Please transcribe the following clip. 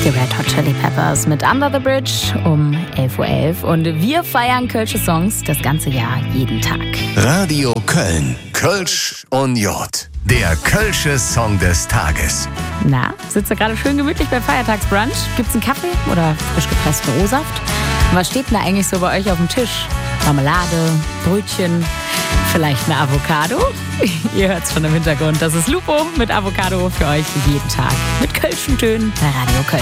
Die Red Hot Chili Peppers mit Under the Bridge um 11.11 Uhr. Und wir feiern kölsche Songs das ganze Jahr, jeden Tag. Radio Köln. Kölsch und J. Der kölsche Song des Tages. Na, sitzt ihr gerade schön gemütlich beim Feiertagsbrunch? Gibt's einen Kaffee oder frisch gepressten O-Saft? Was steht denn da eigentlich so bei euch auf dem Tisch? Marmelade, Brötchen, vielleicht eine Avocado? Ihr hört's schon im Hintergrund. Das ist Lupo mit Avocado für euch jeden Tag. Mit kölschen Tönen bei Radio Köln.